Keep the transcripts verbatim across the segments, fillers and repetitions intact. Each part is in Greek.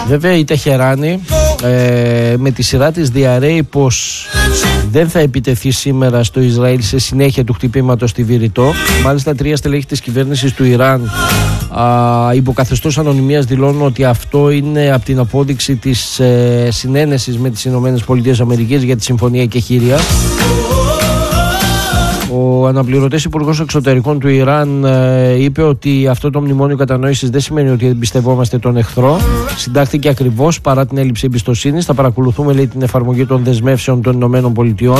Βέβαια η Τεχεράνη ε, με τη σειρά της διαρρέει πως δεν θα επιτεθεί σήμερα στο Ισραήλ σε συνέχεια του χτυπήματος στη Βηρητό. Μάλιστα τρία στελέχη της κυβέρνησης του Ιράν υποκαθεστώς ανωνυμίας δηλώνουν ότι αυτό είναι από την απόδειξη της ε, συνένεσης με τις Ηνωμένες Πολιτείες Αμερικής για τη Συμφωνία Κεχήρια. Ο αναπληρωτής υπουργός εξωτερικών του Ιράν ε, είπε ότι αυτό το μνημόνιο κατανόησης δεν σημαίνει ότι εμπιστευόμαστε τον εχθρό. Συντάχθηκε ακριβώς παρά την έλλειψη εμπιστοσύνης. Θα παρακολουθούμε, λέει, την εφαρμογή των δεσμεύσεων των Ηνωμένων Πολιτειών.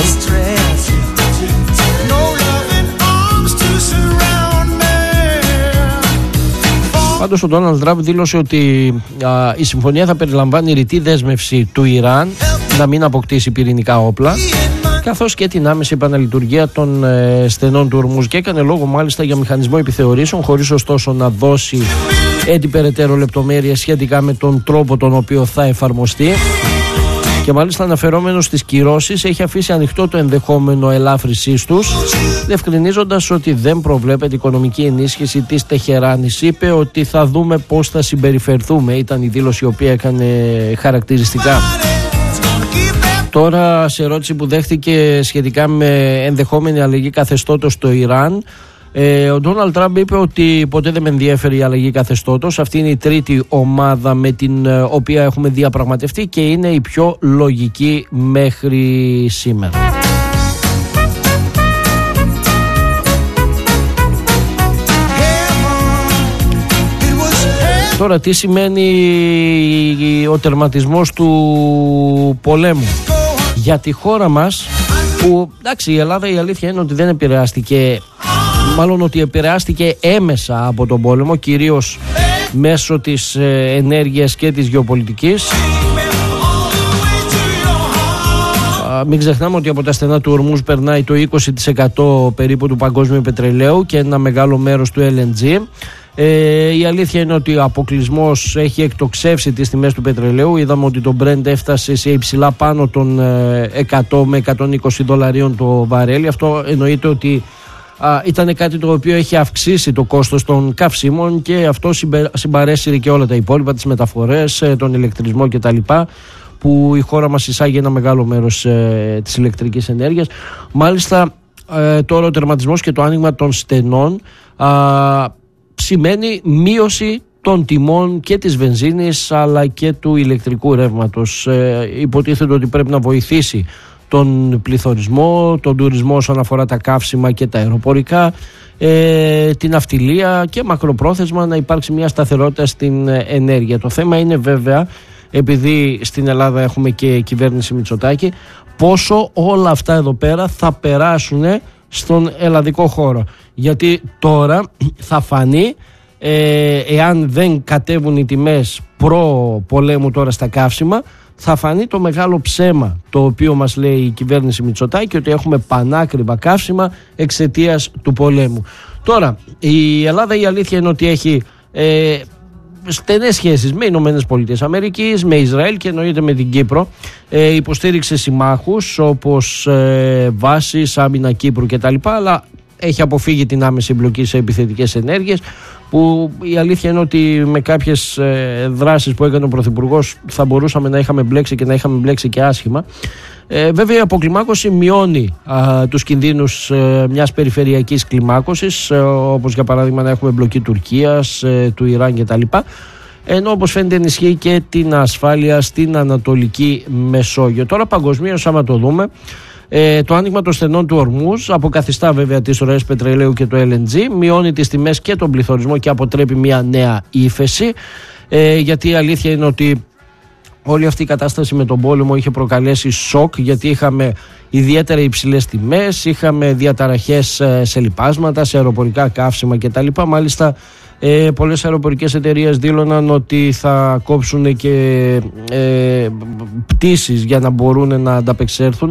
Πάντως ο Ντόναλντ Τραμπ δήλωσε ότι α, η συμφωνία θα περιλαμβάνει ρητή δέσμευση του Ιράν να μην αποκτήσει πυρηνικά όπλα, καθώς και την άμεση επαναλειτουργία των ε, στενών του Ορμούζ, και έκανε λόγο μάλιστα για μηχανισμό επιθεωρήσεων, χωρίς ωστόσο να δώσει έτσι περαιτέρω λεπτομέρειες σχετικά με τον τρόπο τον οποίο θα εφαρμοστεί. Και μάλιστα αναφερόμενος στις κυρώσεις έχει αφήσει ανοιχτό το ενδεχόμενο ελάφρυσής τους, διευκρινίζοντας ότι δεν προβλέπεται οικονομική ενίσχυση της Τεχεράνης. Είπε ότι θα δούμε πώς θα συμπεριφερθούμε, ήταν η δήλωση η οποία έκανε χαρακτηριστικά. Τώρα, σε ερώτηση που δέχτηκε σχετικά με ενδεχόμενη αλλαγή καθεστώτος στο Ιράν, ε, ο Ντόναλντ Τραμπ είπε ότι ποτέ δεν με ενδιαφέρει η αλλαγή καθεστώτος. Αυτή είναι η τρίτη ομάδα με την ε, οποία έχουμε διαπραγματευτεί και είναι η πιο λογική μέχρι σήμερα. Τώρα, τι σημαίνει ο τερματισμός του πολέμου για τη χώρα μας, που εντάξει, η Ελλάδα, η αλήθεια είναι ότι δεν επηρεάστηκε, μάλλον ότι επηρεάστηκε έμεσα από τον πόλεμο, κυρίως μέσω της ε, ενέργειας και της γεωπολιτικής. Α, μην ξεχνάμε ότι από τα στενά του Ορμούζ περνάει το είκοσι τοις εκατό περίπου του παγκόσμιου πετρελαίου και ένα μεγάλο μέρος του ελ εν τζι. Ε, η αλήθεια είναι ότι ο αποκλεισμός έχει εκτοξεύσει τις τιμές του πετρελαίου. Είδαμε ότι το Brent έφτασε σε υψηλά πάνω των εκατό με εκατόν είκοσι δολαρίων το βαρέλι. Αυτό εννοείται ότι α, ήταν κάτι το οποίο έχει αυξήσει το κόστος των καυσίμων και αυτό συμπαρέσυρε και όλα τα υπόλοιπα, τις μεταφορές, τον ηλεκτρισμό κτλ., που η χώρα μας εισάγει ένα μεγάλο μέρος ε, της ηλεκτρικής ενέργειας. Μάλιστα ε, τώρα ο τερματισμός και το άνοιγμα των στενών α, σημαίνει μείωση των τιμών και της βενζίνης αλλά και του ηλεκτρικού ρεύματος. Ε, υποτίθεται ότι πρέπει να βοηθήσει τον πληθωρισμό, τον τουρισμό όσον αφορά τα καύσιμα και τα αεροπορικά, ε, την ναυτιλία και μακροπρόθεσμα να υπάρξει μια σταθερότητα στην ενέργεια. Το θέμα είναι βέβαια, επειδή στην Ελλάδα έχουμε και κυβέρνηση Μητσοτάκη, πόσο όλα αυτά εδώ πέρα θα περάσουν στον ελλαδικό χώρο. Γιατί τώρα θα φανεί, ε, εάν δεν κατέβουν οι τιμές προ πολέμου τώρα στα καύσιμα, θα φανεί το μεγάλο ψέμα το οποίο μας λέει η κυβέρνηση Μητσοτάκη, ότι έχουμε πανάκριβα καύσιμα εξαιτίας του πολέμου. Τώρα η Ελλάδα, η αλήθεια είναι ότι έχει ε, στενές σχέσεις με Ηνωμένες Πολιτείες Αμερικής, με Ισραήλ και εννοείται με την Κύπρο. Ε, υποστήριξε συμμάχους όπως ε, βάσεις, άμυνα Κύπρου κτλ., αλλά έχει αποφύγει την άμεση εμπλοκή σε επιθετικές ενέργειες, που η αλήθεια είναι ότι με κάποιες ε, δράσεις που έκανε ο Πρωθυπουργός θα μπορούσαμε να είχαμε μπλέξει και να είχαμε μπλέξει και άσχημα. Ε, βέβαια η αποκλιμάκωση μειώνει α, τους κινδύνους ε, μιας περιφερειακής κλιμάκωσης, ε, όπως για παράδειγμα να έχουμε εμπλοκή Τουρκίας, ε, του Ιράν κτλ., ενώ όπως φαίνεται ενισχύει και την ασφάλεια στην Ανατολική Μεσόγειο. Τώρα παγκοσμίως, άμα το δούμε, Ε, το άνοιγμα των στενών του Ορμούζ αποκαθιστά βέβαια τις ροές πετρελαίου και το ελ εν τζι, μειώνει τις τιμές και τον πληθωρισμό και αποτρέπει μια νέα ύφεση, ε, γιατί η αλήθεια είναι ότι όλη αυτή η κατάσταση με τον πόλεμο είχε προκαλέσει σοκ, γιατί είχαμε ιδιαίτερα υψηλές τιμές, είχαμε διαταραχές σε λιπάσματα, σε αεροπορικά καύσιμα κτλ. Μάλιστα ε, πολλές αεροπορικές εταιρείες δήλωναν ότι θα κόψουν και ε, πτήσεις για να μπορούν να ανταπεξέλθουν.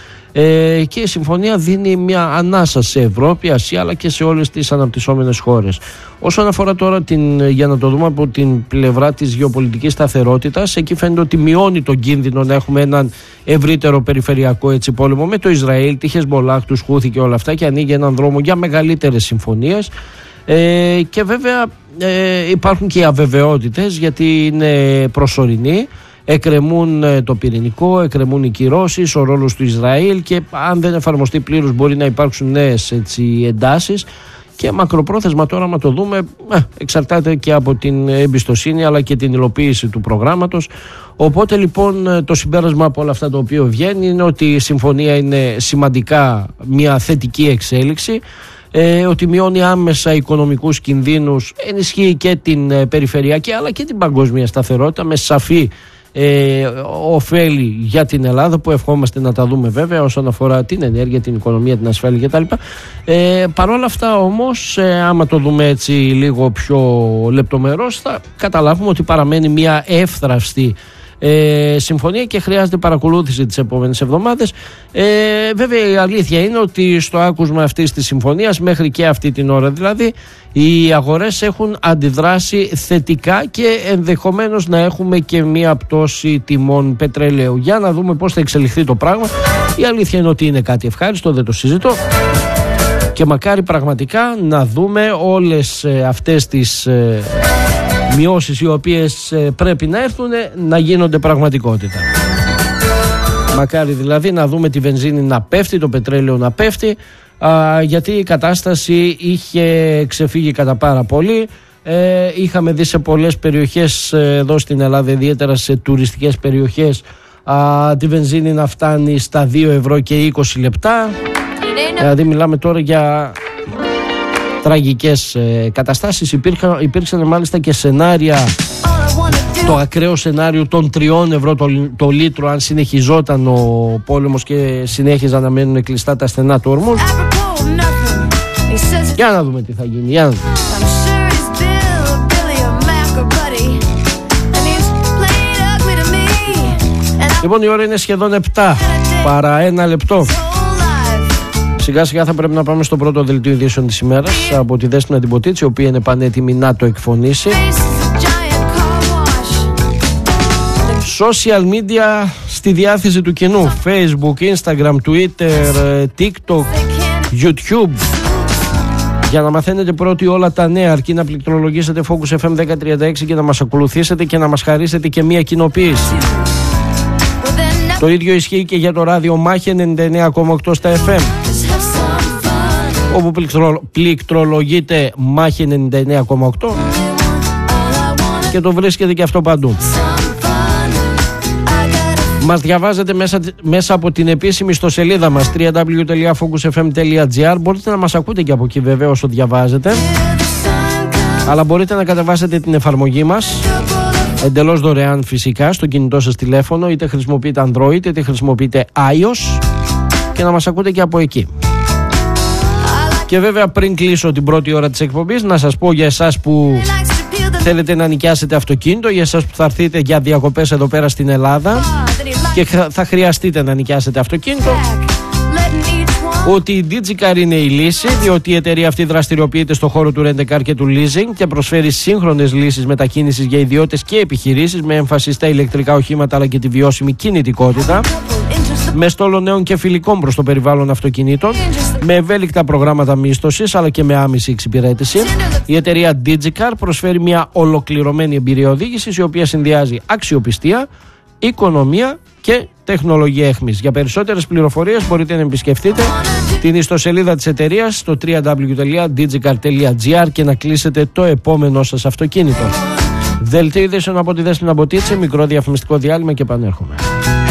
Ε, και η συμφωνία δίνει μια ανάσα σε Ευρώπη, Ασία αλλά και σε όλες τις αναπτυσσόμενες χώρες. Όσον αφορά τώρα την, για να το δούμε από την πλευρά της γεωπολιτικής σταθερότητας, εκεί φαίνεται ότι μειώνει τον κίνδυνο να έχουμε έναν ευρύτερο περιφερειακό έτσι, πόλεμο με το Ισραήλ, τη Χεσμολάχ, τους Χούθη και όλα αυτά, και ανοίγει έναν δρόμο για μεγαλύτερες συμφωνίες. Ε, και βέβαια ε, υπάρχουν και οι αβεβαιότητες, γιατί είναι προσωρινοί. Εκκρεμούν το πυρηνικό, εκκρεμούν οι κυρώσεις, ο ρόλος του Ισραήλ, και αν δεν εφαρμοστεί πλήρως μπορεί να υπάρξουν νέες έτσι, εντάσεις. Και μακροπρόθεσμα τώρα, άμα το δούμε, εξαρτάται και από την εμπιστοσύνη αλλά και την υλοποίηση του προγράμματος. Οπότε λοιπόν το συμπέρασμα από όλα αυτά το οποίο βγαίνει είναι ότι η συμφωνία είναι σημαντικά μια θετική εξέλιξη, ε, ότι μειώνει άμεσα οικονομικούς κινδύνους, ενισχύει και την περιφερειακή αλλά και την παγκόσμια σταθερότητα με σαφή Ε, ωφέλη για την Ελλάδα, που ευχόμαστε να τα δούμε βέβαια όσον αφορά την ενέργεια, την οικονομία, την ασφάλεια κτλ. Ε, Παρ' όλα αυτά όμως, ε, άμα το δούμε έτσι λίγο πιο λεπτομερώς, θα καταλάβουμε ότι παραμένει μια εύθραυστη ε, συμφωνία και χρειάζεται παρακολούθηση τις επόμενες εβδομάδες. Ε, βέβαια η αλήθεια είναι ότι στο άκουσμα αυτής της συμφωνίας, μέχρι και αυτή την ώρα δηλαδή, οι αγορές έχουν αντιδράσει θετικά και ενδεχομένως να έχουμε και μία πτώση τιμών πετρελαίου. Για να δούμε πώς θα εξελιχθεί το πράγμα. Η αλήθεια είναι ότι είναι κάτι ευχάριστο, δεν το συζητώ, και μακάρι πραγματικά να δούμε όλες αυτές τις ε, μειώσεις οι οποίες ε, πρέπει να έρθουν να γίνονται πραγματικότητα. Μακάρι δηλαδή να δούμε τη βενζίνη να πέφτει, το πετρέλαιο να πέφτει, α, γιατί η κατάσταση είχε ξεφύγει κατά πάρα πολύ. Ε, είχαμε δει σε πολλές περιοχές ε, εδώ στην Ελλάδα, ιδιαίτερα σε τουριστικές περιοχές, α, τη βενζίνη να φτάνει στα δύο ευρώ και είκοσι λεπτά. Δηλαδή μιλάμε τώρα για τραγικές ε, καταστάσεις. Υπήρχαν, υπήρξαν μάλιστα και σενάρια, το ακραίο σενάριο των τριών ευρώ το, το λίτρο, αν συνεχιζόταν ο πόλεμος και συνέχιζαν να μένουν κλειστά τα στενά του Ορμούζ. Για να δούμε τι θα γίνει. Για να δούμε. Λοιπόν, η ώρα είναι σχεδόν επτά παρά ένα λεπτό. Σιγά σιγά θα πρέπει να πάμε στο πρώτο δελτίο ειδήσεων της ημέρας από τη Δέσποινα την Ποτίτση, η οποία είναι πανέτοιμη να το εκφωνήσει. Social media στη διάθεση του κοινού. Facebook, Instagram, Twitter, TikTok, YouTube. Για να μαθαίνετε πρώτοι όλα τα νέα, αρκεί να πληκτρολογήσετε Focus εφ εμ δέκα τριάντα έξι και να μας ακολουθήσετε και να μας χαρίσετε και μία κοινοποίηση. Το ίδιο ισχύει και για το ράδιο Μάχη ενενήντα εννέα κόμμα οκτώ στα εφ εμ, όπου πληκτρο, πληκτρολογείτε Μάχη ενενήντα εννέα κόμμα οκτώ και το βρίσκετε και αυτό παντού. Μας διαβάζετε μέσα, μέσα από την επίσημη ιστοσελίδα μας double-u double-u double-u τελεία focus f m τελεία g r. Μπορείτε να μας ακούτε και από εκεί βέβαια όσο διαβάζετε, αλλά μπορείτε να κατεβάσετε την εφαρμογή μας εντελώς δωρεάν φυσικά στο κινητό σας τηλέφωνο, είτε χρησιμοποιείτε Android είτε χρησιμοποιείτε iOS, και να μας ακούτε και από εκεί. Και βέβαια πριν κλείσω την πρώτη ώρα της εκπομπής, να σας πω για εσάς που θέλετε να νοικιάσετε αυτοκίνητο, για εσάς που θα έρθετε για διακοπές εδώ πέρα στην Ελλάδα και θα χρειαστείτε να νοικιάσετε αυτοκίνητο, ότι η DigiCar είναι η λύση, διότι η εταιρεία αυτή δραστηριοποιείται στον χώρο του Rent-A-Car και του leasing και προσφέρει σύγχρονες λύσεις μετακίνησης για ιδιώτες και επιχειρήσεις, με έμφαση στα ηλεκτρικά οχήματα αλλά και τη βιώσιμη κινητικότητα, με στόλο νέων και φιλικών προς το περιβάλλον αυτοκινήτων, με ευέλικτα προγράμματα μίσθωσης αλλά και με άμεση εξυπηρέτηση. Η εταιρεία DigiCar προσφέρει μια ολοκληρωμένη εμπειρία οδήγησης, η οποία συνδυάζει αξιοπιστία, οικονομία και τεχνολογία εχμής. Για περισσότερες πληροφορίες μπορείτε να επισκεφτείτε την ιστοσελίδα της εταιρείας στο double-u double-u double-u τελεία digicar τελεία g r και να κλείσετε το επόμενό σας αυτοκίνητο. Δελτίο ειδήσεων από τη Δέσποινα Ποτίτση, μικρό διαφημιστικό διάλειμμα και επανέρχομαι.